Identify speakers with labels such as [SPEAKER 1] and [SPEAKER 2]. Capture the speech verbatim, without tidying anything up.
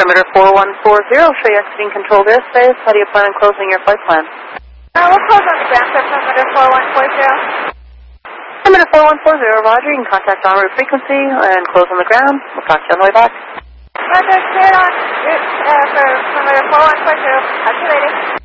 [SPEAKER 1] Perimeter four one four zero, show you exiting controlled airspace. How do you plan on closing your flight plan?
[SPEAKER 2] Uh, we'll close on the ground, sir, perimeter four one four zero.
[SPEAKER 1] Perimeter four one four zero, roger. You can contact en route frequency and close on the ground. We'll talk to you on the way back.
[SPEAKER 2] Roger, cleared on route uh, for perimeter four one four zero. Talk to you later.